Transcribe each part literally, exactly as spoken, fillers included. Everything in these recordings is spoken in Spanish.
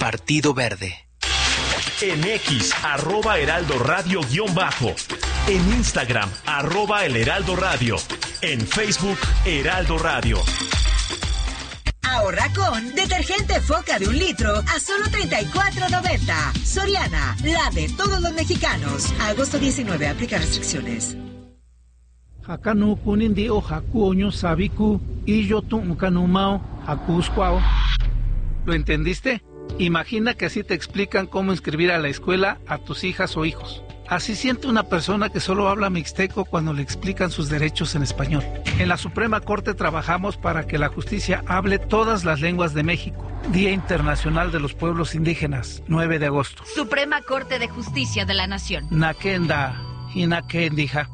Partido Verde. En X, arroba Heraldo Radio guión bajo. En Instagram, arroba El Heraldo Radio. En Facebook, Heraldo Radio. Ahorra con detergente Foca de un litro a solo treinta y cuatro noventa. Soriana, la de todos los mexicanos. Agosto diecinueve, aplica restricciones. Hakanu kunindi o hakuoño sabiku y yo tu kanumao hakusquao. ¿Lo entendiste? Imagina que así te explican cómo inscribir a la escuela a tus hijas o hijos. Así siente una persona que solo habla mixteco cuando le explican sus derechos en español. En la Suprema Corte trabajamos para que la justicia hable todas las lenguas de México. Día Internacional de los Pueblos Indígenas, nueve de agosto. Suprema Corte de Justicia de la Nación. Nakenda y Nakendija.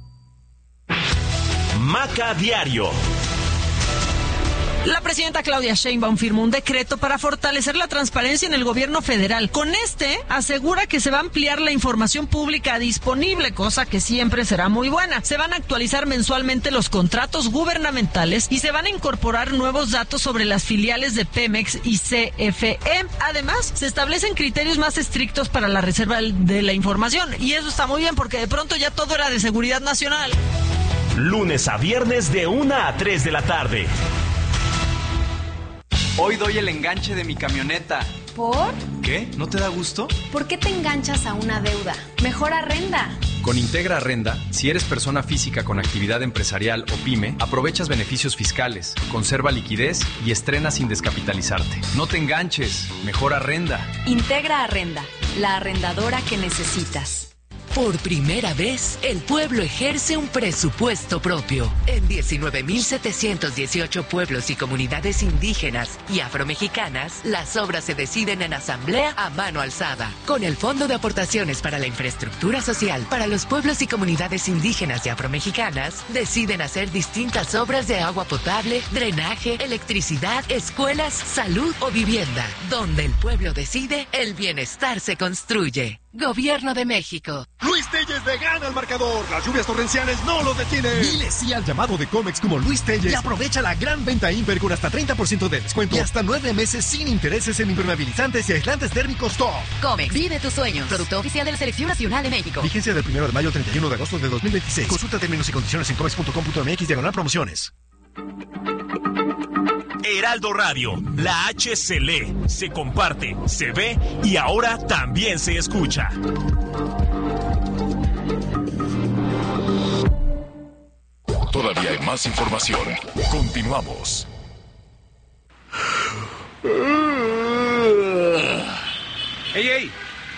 Maca Diario. La presidenta Claudia Sheinbaum firmó un decreto para fortalecer la transparencia en el gobierno federal. Con este, asegura que se va a ampliar la información pública disponible, cosa que siempre será muy buena. Se van a actualizar mensualmente los contratos gubernamentales y se van a incorporar nuevos datos sobre las filiales de Pemex y C F E. Además, se establecen criterios más estrictos para la reserva de la información. Y eso está muy bien porque de pronto ya todo era de seguridad nacional. Lunes a viernes de una a tres de la tarde. Hoy doy el enganche de mi camioneta. ¿Por? ¿Qué? ¿No te da gusto? ¿Por qué te enganchas a una deuda? Mejor arrenda. Con Integra Arrenda, si eres persona física con actividad empresarial o pyme, aprovechas beneficios fiscales, conserva liquidez y estrena sin descapitalizarte. No te enganches, mejor arrenda. Integra Arrenda, la arrendadora que necesitas. Por primera vez, el pueblo ejerce un presupuesto propio. En diecinueve mil setecientos dieciocho pueblos y comunidades indígenas y afromexicanas, las obras se deciden en asamblea a mano alzada. Con el Fondo de Aportaciones para la Infraestructura Social para los pueblos y comunidades indígenas y afromexicanas, deciden hacer distintas obras de agua potable, drenaje, electricidad, escuelas, salud o vivienda. Donde el pueblo decide, el bienestar se construye. Gobierno de México. Luis Telles de gana el marcador. Las lluvias torrenciales no lo detienen. Dile sí al llamado de Comex como Luis Telles y aprovecha la gran venta Imper con hasta treinta por ciento de descuento y hasta nueve meses sin intereses en impermeabilizantes y aislantes térmicos top. Comex, vive tus sueños. Producto oficial de la Selección Nacional de México. Vigencia del primero de mayo al treinta y uno de agosto de dos mil veintiséis. Consulta términos y condiciones en comex punto com punto m x diagonal promociones. Heraldo Radio, la H se lee, se comparte, se ve y ahora también se escucha. Todavía hay más información. Continuamos. ¡Ey, ey!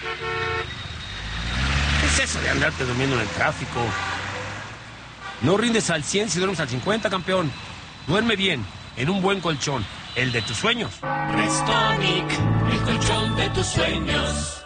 ¿Qué es eso de andarte durmiendo en el tráfico? No rindes al cien si duermes al cincuenta, campeón. Duerme bien, en un buen colchón, el de tus sueños. Restonic, el colchón de tus sueños.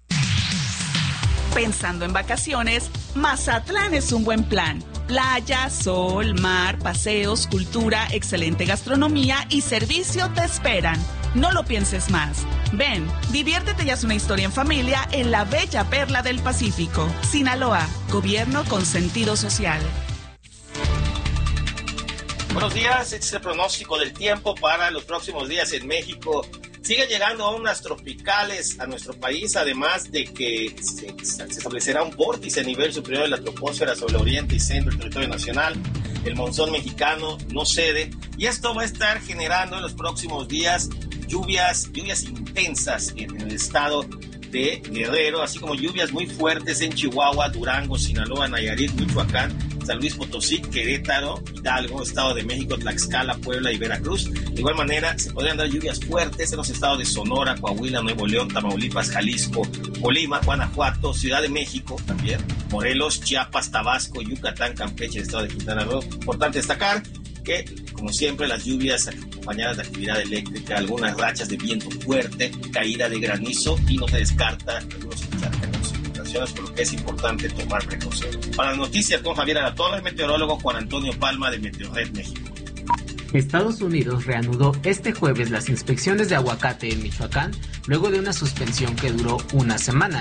Pensando en vacaciones, Mazatlán es un buen plan. Playa, sol, mar, paseos, cultura, excelente gastronomía y servicio te esperan. No lo pienses más. Ven, diviértete y haz una historia en familia en la bella perla del Pacífico. Sinaloa, gobierno con sentido social. Buenos días, este es el pronóstico del tiempo para los próximos días en México. Siguen llegando ondas tropicales a nuestro país, además de que se, se establecerá un vórtice a nivel superior de la troposfera sobre el oriente y centro del territorio nacional. El monzón mexicano no cede y esto va a estar generando en los próximos días lluvias, lluvias intensas en el estado de Guerrero, así como lluvias muy fuertes en Chihuahua, Durango, Sinaloa, Nayarit, Michoacán, San Luis Potosí, Querétaro, Hidalgo, Estado de México, Tlaxcala, Puebla y Veracruz. De igual manera, se podrían dar lluvias fuertes en los estados de Sonora, Coahuila, Nuevo León, Tamaulipas, Jalisco, Colima, Guanajuato, Ciudad de México también, Morelos, Chiapas, Tabasco, Yucatán, Campeche, el estado de Quintana Roo. Importante destacar que, como siempre, las lluvias acompañadas de actividad eléctrica, algunas rachas de viento fuerte, caída de granizo y no se descarta algunos encharcamientos, por lo que es importante tomar precaución. Para las noticias con Javier Alatorre, meteorólogo Juan Antonio Palma de Meteorred México. Estados Unidos reanudó este jueves las inspecciones de aguacate en Michoacán luego de una suspensión que duró una semana.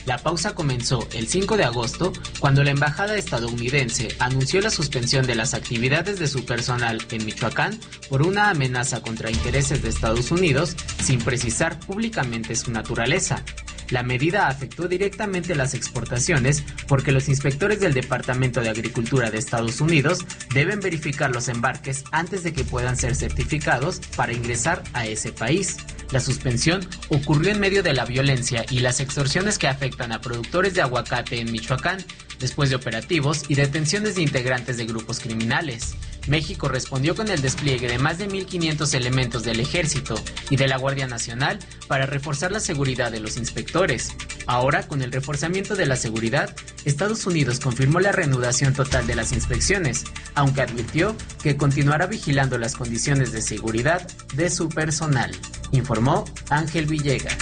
La pausa comenzó el cinco de agosto, cuando la embajada estadounidense anunció la suspensión de las actividades de su personal en Michoacán por una amenaza contra intereses de Estados Unidos, sin precisar públicamente su naturaleza. La medida afectó directamente las exportaciones porque los inspectores del Departamento de Agricultura de Estados Unidos deben verificar los embarques antes de que puedan ser certificados para ingresar a ese país. La suspensión ocurrió en medio de la violencia y las extorsiones que afectan a productores de aguacate en Michoacán, después de operativos y detenciones de integrantes de grupos criminales. México respondió con el despliegue de más de mil quinientos elementos del Ejército y de la Guardia Nacional para reforzar la seguridad de los inspectores. Ahora, con el reforzamiento de la seguridad, Estados Unidos confirmó la reanudación total de las inspecciones, aunque advirtió que continuará vigilando las condiciones de seguridad de su personal, informó Ángel Villegas.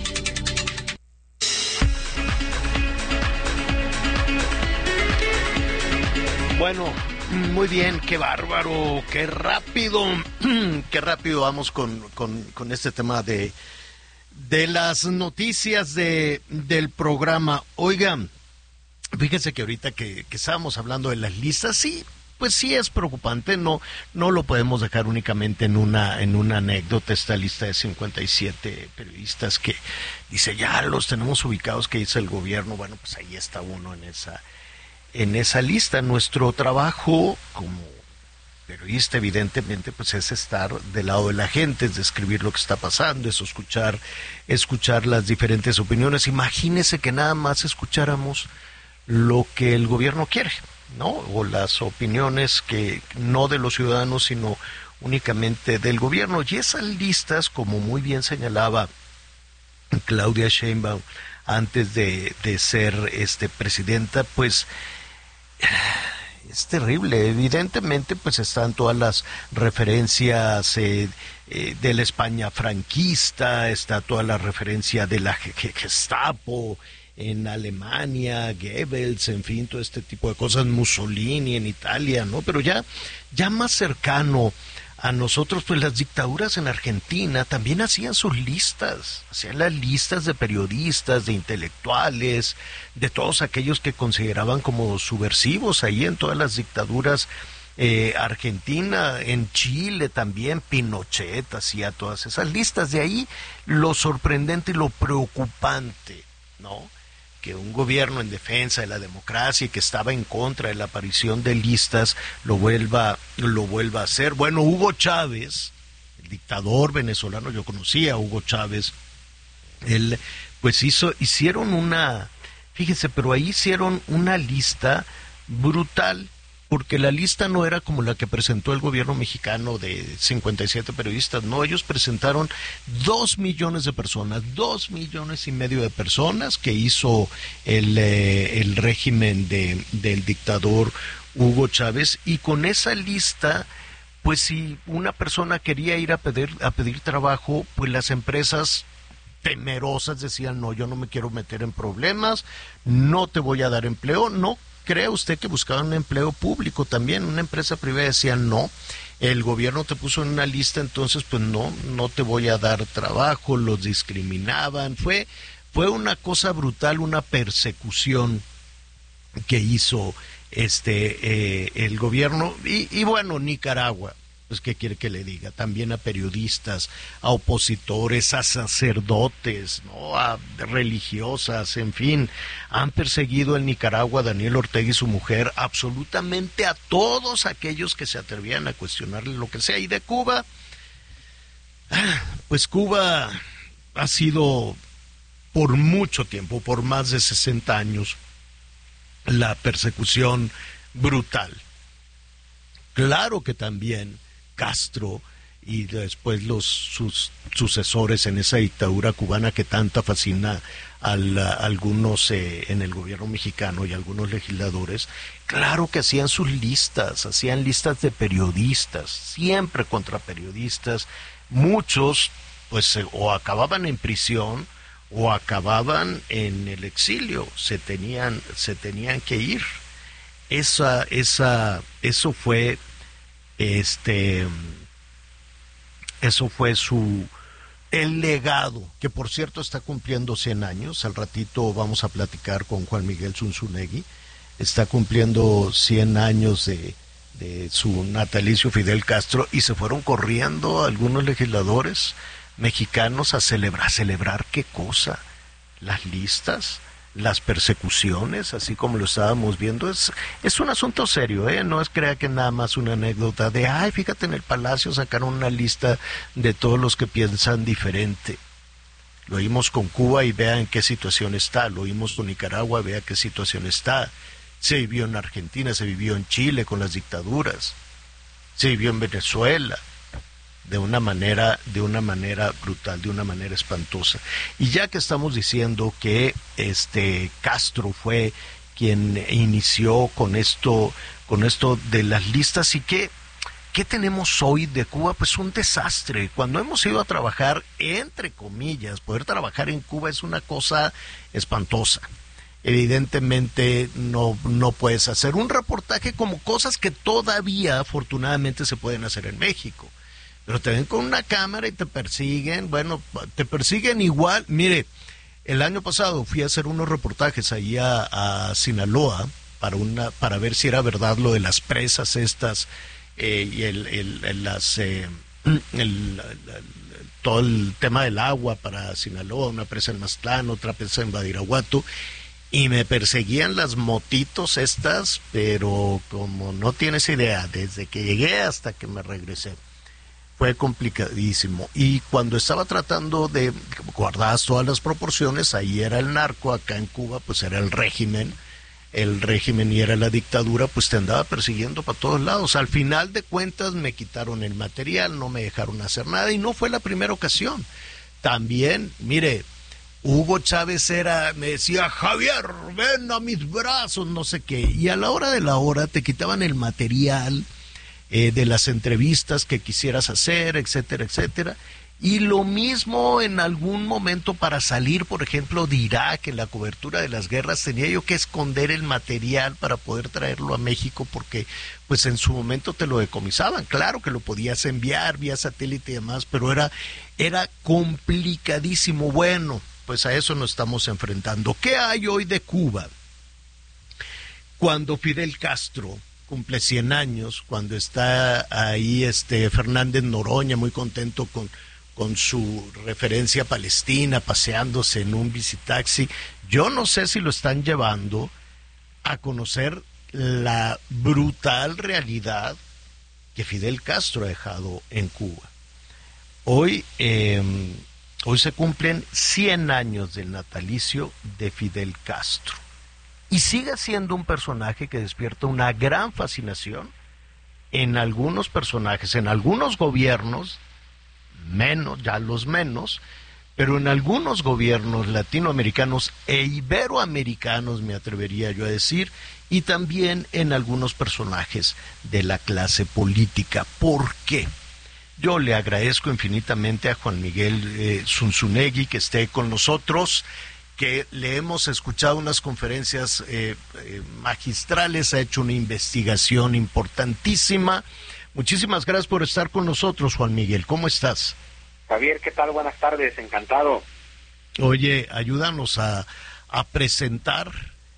Bueno, muy bien, qué bárbaro, qué rápido, qué rápido vamos con, con, con este tema de, de las noticias de, del programa. Oigan, fíjense que ahorita que, que estábamos hablando de las listas, sí, pues sí es preocupante, no, no lo podemos dejar únicamente en una, en una anécdota, esta lista de cincuenta y siete periodistas que dice ya los tenemos ubicados, que dice el gobierno. Bueno, pues ahí está uno en esa en esa lista. Nuestro trabajo como periodista, evidentemente, pues es estar del lado de la gente, es describir lo que está pasando, es escuchar, escuchar las diferentes opiniones. Imagínese que nada más escucháramos lo que el gobierno quiere, ¿no? O las opiniones que no de los ciudadanos, sino únicamente del gobierno. Y esas listas, como muy bien señalaba Claudia Sheinbaum antes de, de ser este presidenta, pues es terrible. Evidentemente pues están todas las referencias eh, eh, de la España franquista, está toda la referencia de la Gestapo en Alemania, Goebbels, en fin, todo este tipo de cosas, Mussolini en Italia, ¿no? Pero ya, ya más cercano a nosotros, pues las dictaduras en Argentina también hacían sus listas, hacían las listas de periodistas, de intelectuales, de todos aquellos que consideraban como subversivos ahí en todas las dictaduras. Eh, Argentina, en Chile también, Pinochet hacía todas esas listas. De ahí lo sorprendente y lo preocupante, ¿no? Que un gobierno en defensa de la democracia y que estaba en contra de la aparición de listas lo vuelva, lo vuelva a hacer. Bueno, Hugo Chávez, el dictador venezolano, yo conocía a Hugo Chávez, él pues hizo, hicieron una, fíjese, pero ahí hicieron una lista brutal, porque la lista no era como la que presentó el gobierno mexicano de cincuenta y siete periodistas, no, ellos presentaron dos millones de personas, dos millones y medio de personas que hizo el, eh, el régimen de, del dictador Hugo Chávez, y con esa lista, pues si una persona quería ir a pedir, a pedir trabajo, pues las empresas temerosas decían, no, yo no me quiero meter en problemas, no te voy a dar empleo, no. ¿Cree usted que buscaban un empleo público también? Una empresa privada decía no, el gobierno te puso en una lista, entonces pues no, no te voy a dar trabajo, los discriminaban. Fue, fue una cosa brutal, una persecución que hizo este eh, el gobierno. Y, y bueno, Nicaragua, pues qué quiere que le diga, también a periodistas, a opositores, a sacerdotes, ¿no? A religiosas, en fin, han perseguido en Nicaragua a Daniel Ortega y su mujer, absolutamente a todos aquellos que se atrevían a cuestionarle lo que sea. Y de Cuba, pues Cuba ha sido por mucho tiempo, por más de sesenta años, la persecución brutal. Claro que también Castro y después los sus sucesores en esa dictadura cubana que tanta fascina al, a algunos eh, en el gobierno mexicano y a algunos legisladores, claro que hacían sus listas, hacían listas de periodistas, siempre contra periodistas. Muchos pues eh, o acababan en prisión o acababan en el exilio, se tenían, se tenían que ir. Esa, esa, eso fue Este, eso fue su, el legado, que por cierto está cumpliendo cien años, al ratito vamos a platicar con Juan Miguel Zunzunegui, está cumpliendo cien años de, de su natalicio Fidel Castro, y se fueron corriendo algunos legisladores mexicanos a celebrar, celebrar qué cosa, las listas, las persecuciones, así como lo estábamos viendo. Es, es un asunto serio, ¿eh? No es crea que nada más una anécdota de, ay, fíjate, en el Palacio sacaron una lista de todos los que piensan diferente. Lo vimos con Cuba y vea en qué situación está, lo vimos con Nicaragua, vea qué situación está. Se vivió en Argentina, se vivió en Chile con las dictaduras, se vivió en Venezuela, de una manera, de una manera brutal, de una manera espantosa. Y ya que estamos diciendo que este Castro fue quien inició con esto, con esto de las listas, y que ¿qué tenemos hoy de Cuba? Pues un desastre. Cuando hemos ido a trabajar, entre comillas, poder trabajar en Cuba es una cosa espantosa. Evidentemente no, no puedes hacer un reportaje como cosas que todavía afortunadamente se pueden hacer en México. Pero te ven con una cámara y te persiguen, bueno, te persiguen igual. Mire, el año pasado fui a hacer unos reportajes ahí a, a Sinaloa para una para ver si era verdad lo de las presas estas eh, y el, el, el las eh, el, el, el, todo el tema del agua para Sinaloa, una presa en Mazatlán, otra presa en Badiraguato, y me perseguían las motitos estas, pero como no tienes idea, desde que llegué hasta que me regresé. Fue complicadísimo. Y cuando estaba tratando de guardar todas las proporciones, ahí era el narco, acá en Cuba pues era el régimen, el régimen y era la dictadura, pues te andaba persiguiendo para todos lados. Al final de cuentas me quitaron el material, no me dejaron hacer nada, y no fue la primera ocasión. También, mire, Hugo Chávez era, me decía, Javier, ven a mis brazos, no sé qué, y a la hora de la hora te quitaban el material Eh, de las entrevistas que quisieras hacer, etcétera, etcétera. Y lo mismo en algún momento para salir, por ejemplo, de Irak, en la cobertura de las guerras, tenía yo que esconder el material para poder traerlo a México, porque pues en su momento te lo decomisaban. Claro que lo podías enviar vía satélite y demás, pero era, era complicadísimo. Bueno, pues a eso nos estamos enfrentando. ¿Qué hay hoy de Cuba? Cuando Fidel Castro cumple cien años, cuando está ahí este Fernández Noroña muy contento con, con su referencia a Palestina, paseándose en un visitaxi. Yo no sé si lo están llevando a conocer la brutal realidad que Fidel Castro ha dejado en Cuba. Hoy, eh, hoy se cumplen cien años del natalicio de Fidel Castro. Y sigue siendo un personaje que despierta una gran fascinación en algunos personajes, en algunos gobiernos, menos, ya los menos, pero en algunos gobiernos latinoamericanos e iberoamericanos, me atrevería yo a decir, y también en algunos personajes de la clase política. ¿Por qué? Yo le agradezco infinitamente a Juan Miguel eh, Zunzunegui que esté con nosotros, que le hemos escuchado unas conferencias eh, eh, magistrales, ha hecho una investigación importantísima. Muchísimas gracias por estar con nosotros, Juan Miguel. ¿Cómo estás? Javier, ¿qué tal? Buenas tardes, encantado. Oye, ayúdanos a, a presentar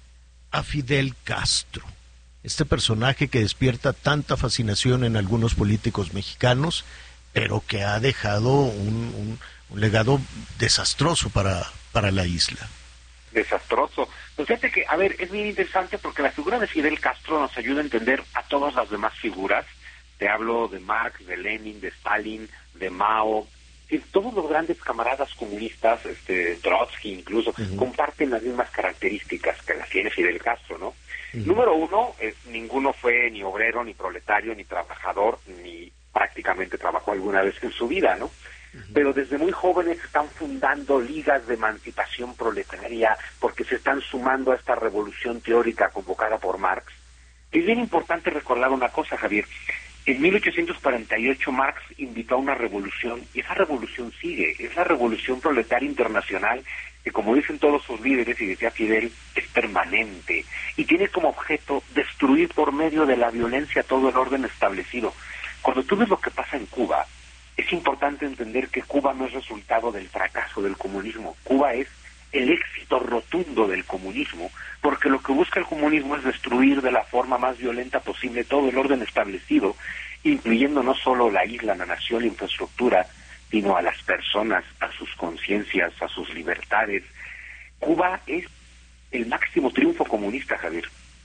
a Fidel Castro, este personaje que despierta tanta fascinación en algunos políticos mexicanos, pero que ha dejado un, un, un legado desastroso para... para la isla. Desastroso. Pues fíjate que, a ver, es bien interesante porque la figura de Fidel Castro nos ayuda a entender a todas las demás figuras. Te hablo de Marx, de Lenin, de Stalin, de Mao. Y todos los grandes camaradas comunistas, este, Trotsky incluso, uh-huh. comparten las mismas características que las tiene Fidel Castro, ¿no? Uh-huh. Número uno, eh, ninguno fue ni obrero, ni proletario, ni trabajador, ni prácticamente trabajó alguna vez en su vida, ¿no? Pero desde muy jóvenes están fundando ligas de emancipación proletaria porque se están sumando a esta revolución teórica convocada por Marx. Es bien importante recordar una cosa, Javier. En mil ochocientos cuarenta y ocho Marx invitó a una revolución y esa revolución sigue. Es la revolución proletaria internacional que, como dicen todos sus líderes y decía Fidel, es permanente y tiene como objeto destruir por medio de la violencia todo el orden establecido. Cuando tú ves lo que pasa en Cuba, es importante entender que Cuba no es resultado del fracaso del comunismo. Cuba es el éxito rotundo del comunismo, porque lo que busca el comunismo es destruir de la forma más violenta posible todo el orden establecido, incluyendo no solo la isla, la nación, la infraestructura, sino a las personas, a sus conciencias, a sus libertades. Cuba es el máximo triunfo comunista, Javier.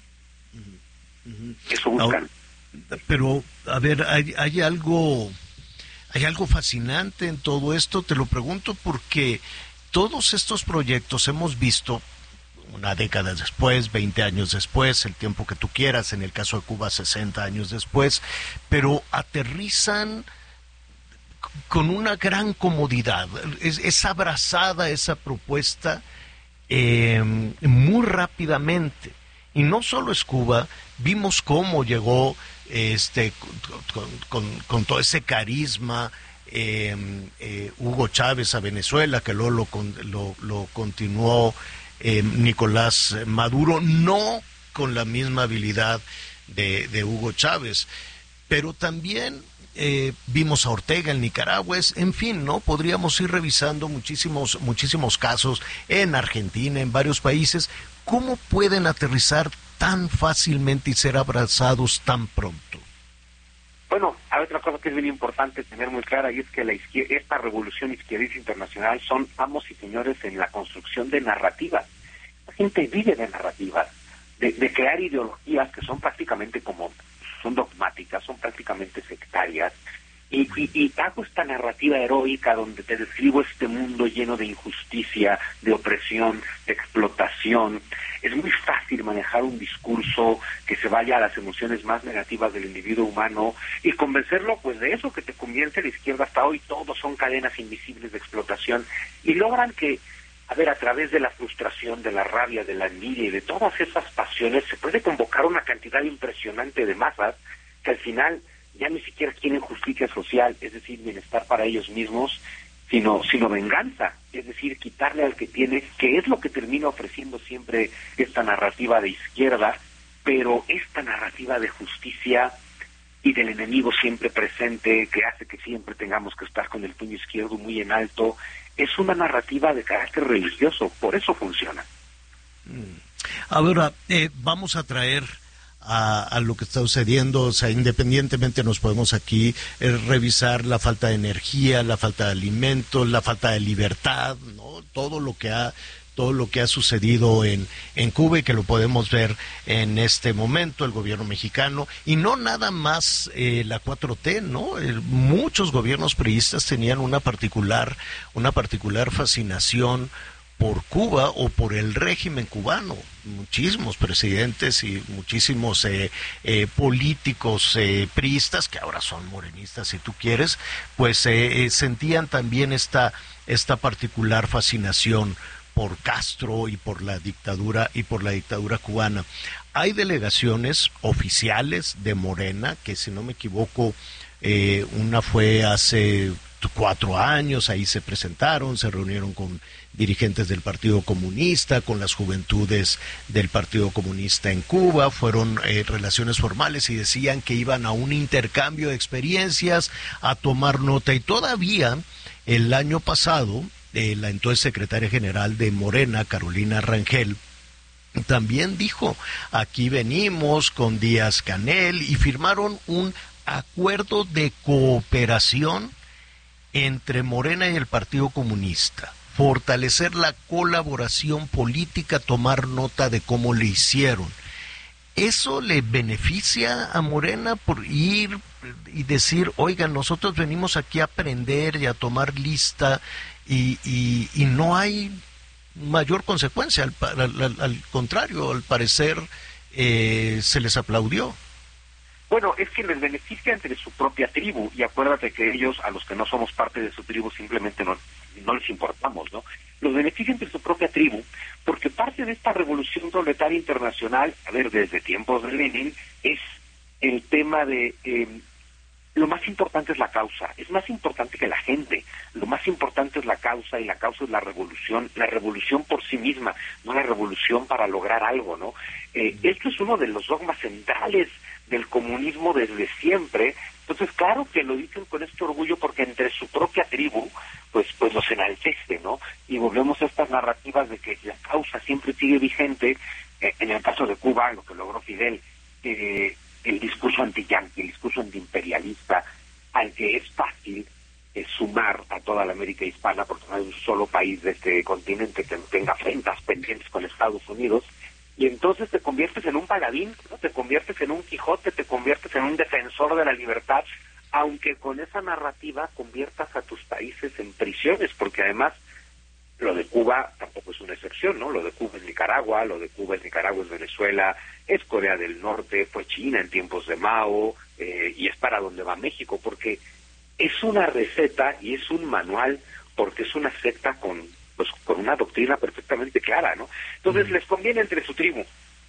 Eso buscan. Pero, a ver, hay, hay algo, hay algo fascinante en todo esto. Te lo pregunto porque todos estos proyectos hemos visto una década después, veinte años después, el tiempo que tú quieras, en el caso de Cuba sesenta años después, pero aterrizan con una gran comodidad. Es, es abrazada esa propuesta eh, muy rápidamente. Y no solo es Cuba, vimos cómo llegó este con, con, con todo ese carisma eh, eh, Hugo Chávez a Venezuela, que luego lo, lo, lo continuó eh, Nicolás Maduro, no con la misma habilidad de, de Hugo Chávez, pero también eh, vimos a Ortega en Nicaragua, es, en fin, ¿no? Podríamos ir revisando muchísimos, muchísimos casos en Argentina, en varios países. ¿Cómo pueden aterrizar tan fácilmente y ser abrazados tan pronto? Bueno, hay otra cosa que es bien importante tener muy clara, y es que la izquier- esta revolución izquierdista internacional son amos y señores en la construcción de narrativas. La gente vive de narrativas, de, de crear ideologías que son prácticamente como, son dogmáticas, son prácticamente sectarias, y, y, y hago esta narrativa heroica donde te describo este mundo lleno de injusticia, de opresión, de explotación. Es muy fácil manejar un discurso que se vaya a las emociones más negativas del individuo humano y convencerlo pues de eso que te convierte la izquierda hasta hoy. Todos son cadenas invisibles de explotación y logran que, a ver, a través de la frustración, de la rabia, de la envidia y de todas esas pasiones se puede convocar una cantidad impresionante de masas que al final ya ni siquiera quieren justicia social, es decir, bienestar para ellos mismos, sino sino venganza, es decir, quitarle al que tiene, que es lo que termina ofreciendo siempre esta narrativa de izquierda, pero esta narrativa de justicia y del enemigo siempre presente, que hace que siempre tengamos que estar con el puño izquierdo muy en alto, es una narrativa de carácter religioso, por eso funciona. Ahora, eh, vamos a traer A, a lo que está sucediendo, o sea, independientemente nos podemos aquí eh, revisar la falta de energía, la falta de alimentos, la falta de libertad, ¿no? Todo lo que ha todo lo que ha sucedido en, en Cuba y que lo podemos ver en este momento, el gobierno mexicano, y no nada más eh, la cuatro T, ¿no? Eh, muchos gobiernos priistas tenían una particular, una particular fascinación por Cuba o por el régimen cubano. Muchísimos presidentes y muchísimos eh, eh, políticos eh, priistas, que ahora son morenistas si tú quieres, pues eh, eh, sentían también esta, esta particular fascinación por Castro y por la dictadura y por la dictadura cubana. Hay delegaciones oficiales de Morena, que si no me equivoco, eh, una fue hace cuatro años, ahí se presentaron, se reunieron con dirigentes del Partido Comunista, con las juventudes del Partido Comunista en Cuba, fueron eh, relaciones formales y decían que iban a un intercambio de experiencias, a tomar nota, y todavía el año pasado, eh, la entonces secretaria general de Morena, Carolina Rangel, también dijo, aquí venimos con Díaz Canel, y firmaron un acuerdo de cooperación entre Morena y el Partido Comunista, fortalecer la colaboración política, tomar nota de cómo le hicieron. ¿Eso le beneficia a Morena por ir y decir, oigan, nosotros venimos aquí a aprender y a tomar lista y, y, y no hay mayor consecuencia? Al, al, al contrario, al parecer eh, se les aplaudió. Bueno, es que les beneficia entre su propia tribu, y acuérdate que ellos, a los que no somos parte de su tribu, simplemente no, no les importamos, ¿no? Los beneficia entre su propia tribu, porque parte de esta revolución proletaria internacional, a ver, desde tiempos de Lenin, es el tema de... Eh, lo más importante es la causa, es más importante que la gente, lo más importante es la causa, y la causa es la revolución, la revolución por sí misma, no la revolución para lograr algo, ¿no? Eh, esto es uno de los dogmas centrales del comunismo desde siempre. Entonces, claro que lo dicen con este orgullo porque entre su propia tribu, pues pues los enaltece, ¿no? Y volvemos a estas narrativas de que la causa siempre sigue vigente. Eh, en el caso de Cuba, lo que logró Fidel, eh, el discurso anti-yanqui, el discurso antiimperialista, al que es fácil eh, sumar a toda la América hispana, porque no hay un solo país de este continente que tenga afrentas pendientes con Estados Unidos, y entonces te conviertes en un paladín, ¿no? Te conviertes en un Quijote, te conviertes en un defensor de la libertad, aunque con esa narrativa conviertas a tus países en prisiones, porque además lo de Cuba tampoco es una excepción, ¿no? Lo de Cuba es Nicaragua, lo de Cuba es Nicaragua, es Venezuela, es Corea del Norte, fue China en tiempos de Mao, eh, y es para donde va México, porque es una receta y es un manual, porque es una secta con pues con una doctrina perfectamente clara, ¿no? Entonces mm. les conviene entre su tribu.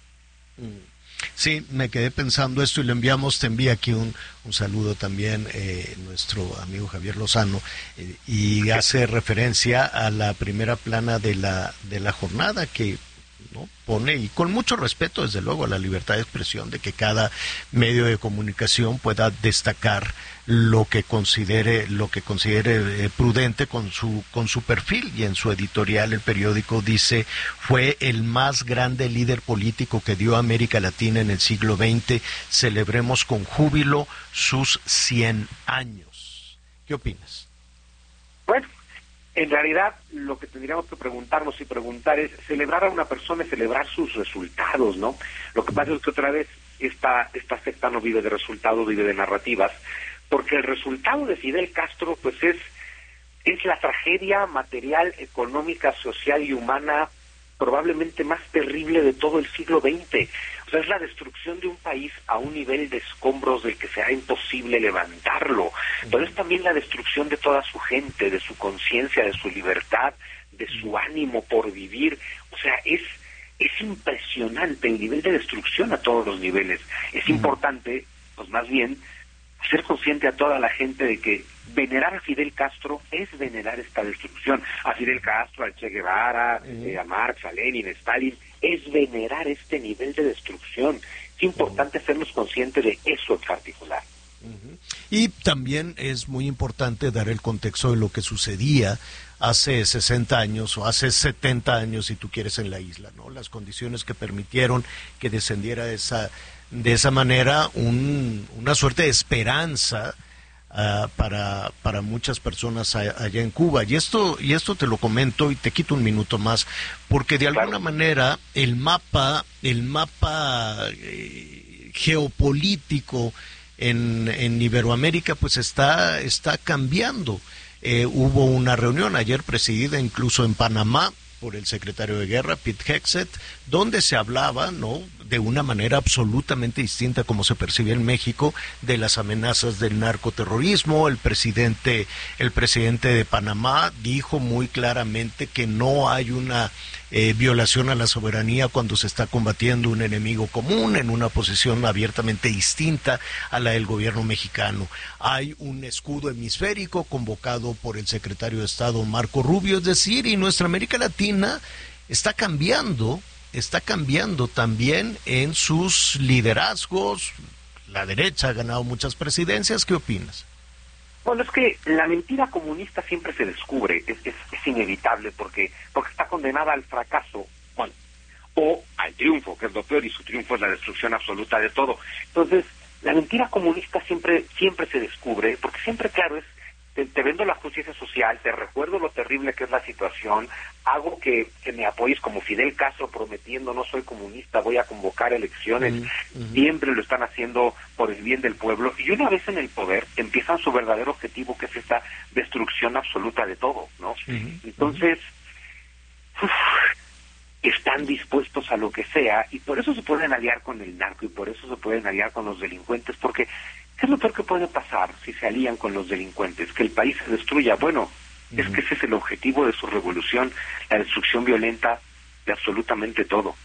Sí, me quedé pensando esto y le enviamos, te envía aquí un, un saludo también eh, nuestro amigo Javier Lozano, eh, y hace referencia a la primera plana de la de la jornada que ¿no? pone, y con mucho respeto desde luego a la libertad de expresión, de que cada medio de comunicación pueda destacar lo que considere lo que considere eh, prudente con su con su perfil, y en su editorial el periódico dice: fue el más grande líder político que dio a América Latina en el siglo veinte, celebremos con júbilo sus cien años. ¿Qué opinas? Bueno, en realidad lo que tendríamos que preguntarnos y preguntar es, celebrar a una persona es celebrar sus resultados, ¿no? Lo que pasa es que otra vez esta esta secta no vive de resultados, vive de narrativas, porque el resultado de Fidel Castro pues es es la tragedia material, económica, social y humana probablemente más terrible de todo el siglo veinte. O sea, es la destrucción de un país a un nivel de escombros del que será imposible levantarlo, pero es también la destrucción de toda su gente, de su conciencia, de su libertad, de su ánimo por vivir. O sea, es es impresionante el nivel de destrucción a todos los niveles. Es importante, pues más bien, ser consciente a toda la gente de que venerar a Fidel Castro es venerar esta destrucción. A Fidel Castro, al Che Guevara, uh-huh. eh, a Marx, a Lenin, a Stalin, es venerar este nivel de destrucción. Es importante uh-huh. hacernos conscientes de eso en particular. Uh-huh. Y también es muy importante dar el contexto de lo que sucedía hace sesenta años o hace setenta años, si tú quieres, en la isla, ¿no? Las condiciones que permitieron que descendiera esa de esa manera un, una suerte de esperanza uh, para para muchas personas a, allá en Cuba. Y esto y esto te lo comento y te quito un minuto más, porque de alguna manera el mapa el mapa eh, geopolítico en, en Iberoamérica pues está está cambiando. Eh, hubo una reunión ayer presidida incluso en Panamá por el secretario de Guerra, Pete Hegseth, donde se hablaba, ¿no?, de una manera absolutamente distinta como se percibe en México, de las amenazas del narcoterrorismo. El presidente, el presidente de Panamá dijo muy claramente que no hay una eh, violación a la soberanía cuando se está combatiendo un enemigo común en una posición abiertamente distinta a la del gobierno mexicano. Hay un escudo hemisférico convocado por el secretario de Estado Marco Rubio, es decir, y nuestra América Latina está cambiando, está cambiando también en sus liderazgos. La derecha ha ganado muchas presidencias. ¿Qué opinas? Bueno, es que la mentira comunista siempre se descubre, es, es, es inevitable, porque porque está condenada al fracaso, bueno, o al triunfo, que es lo peor, y su triunfo es la destrucción absoluta de todo. Entonces, la mentira comunista siempre siempre se descubre, porque siempre, claro, es Te, te vendo la justicia social, te recuerdo lo terrible que es la situación, hago que, que me apoyes como Fidel Castro prometiendo no soy comunista, voy a convocar elecciones, uh-huh. siempre lo están haciendo por el bien del pueblo, y una vez en el poder empiezan su verdadero objetivo, que es esta destrucción absoluta de todo, ¿no? Uh-huh. Entonces, uf, están dispuestos a lo que sea, y por eso se pueden aliar con el narco, y por eso se pueden aliar con los delincuentes, porque ¿qué es lo peor que puede pasar si se alían con los delincuentes? Que el país se destruya. Bueno, uh-huh. es que ese es el objetivo de su revolución, la destrucción violenta de absolutamente todo.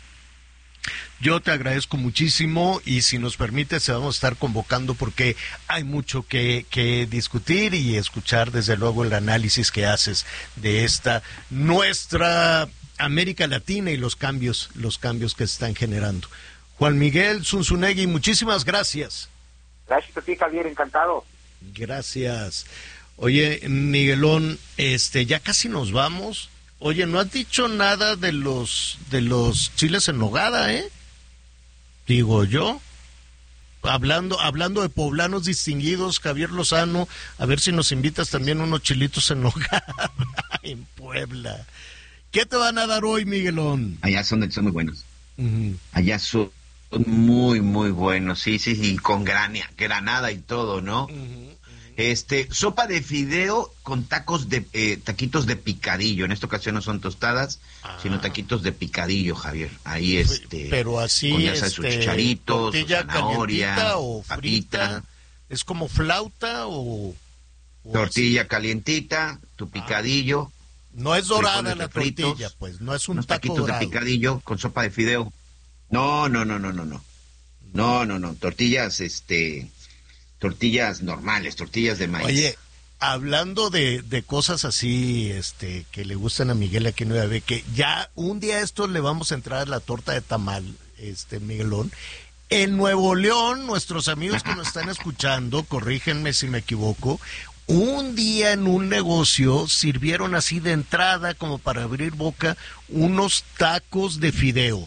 Yo te agradezco muchísimo, y si nos permites, te vamos a estar convocando porque hay mucho que, que discutir y escuchar, desde luego, el análisis que haces de esta nuestra América Latina y los cambios, los cambios que se están generando. Juan Miguel Zunzunegui, muchísimas gracias. Gracias a ti, Javier, encantado. Gracias. Oye, Miguelón, este, ya casi nos vamos. Oye, no has dicho nada de los de los chiles en nogada, ¿eh? Digo yo. Hablando hablando de poblanos distinguidos, Javier Lozano, a ver si nos invitas también unos chilitos en nogada en Puebla. ¿Qué te van a dar hoy, Miguelón? Allá son, son muy buenos. Uh-huh. Allá son muy, muy buenos, sí, sí, sí, con grana, granada y todo, ¿no? Uh-huh. Este, sopa de fideo con tacos de, eh, taquitos de picadillo. En esta ocasión no son tostadas, ah. sino taquitos de picadillo, Javier. Ahí, este... Pero así, con ya sabes, este, sus chicharitos, su zanahoria, o frita, papita. ¿Es como flauta o...? o tortilla así? Calientita, tu picadillo. Ah. No es dorada la fritos, tortilla, pues, no es un taco taquitos dorado. De picadillo con sopa de fideo. No, no, no, no, no, no. No, no, no, tortillas, este... tortillas normales, tortillas de maíz. Oye, hablando de, de cosas así, este, que le gustan a Miguel aquí en Nueva B, que ya un día esto le vamos a entrar a la torta de tamal, este, Miguelón. En Nuevo León, nuestros amigos que nos están escuchando, corrígenme si me equivoco, un día en un negocio sirvieron así de entrada, como para abrir boca, unos tacos de fideo.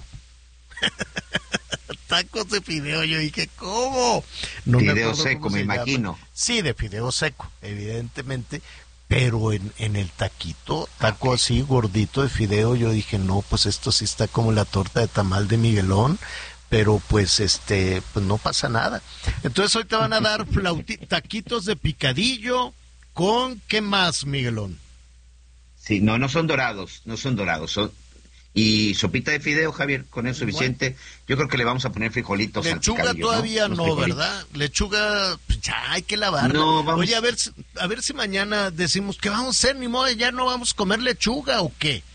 Tacos de fideo, yo dije, ¿cómo? No fideo me seco, me imagino. Sí, de fideo seco, evidentemente, pero en, en el taquito, taco okay. así gordito de fideo, yo dije, no, pues esto sí está como la torta de tamal de Miguelón, pero pues este, pues no pasa nada. Entonces hoy te van a dar flauti- taquitos de picadillo con, ¿qué más, Miguelón? Sí, no, no son dorados, no son dorados, son... Y sopita de fideo, Javier, con eso suficiente. Bueno. Yo creo que le vamos a poner frijolitos. Lechuga todavía no, no ¿verdad? Lechuga, pues ya hay que lavarla. No, vamos... Oye, a ver, a ver si mañana decimos que vamos a hacer, ni modo, ya no vamos a comer lechuga o qué.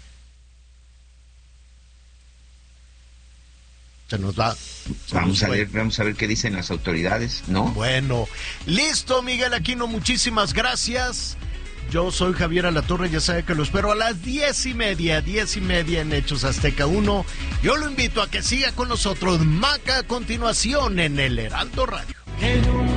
Se nos va. Se vamos nos a ver, vamos a ver qué dicen las autoridades, ¿no? Bueno, listo, Miguel Aquino, muchísimas gracias. Yo soy Javier Alatorre, ya sabe que lo espero a las diez y media, diez y media en Hechos Azteca uno. Yo lo invito a que siga con nosotros, Maca, a continuación en el Heraldo Radio.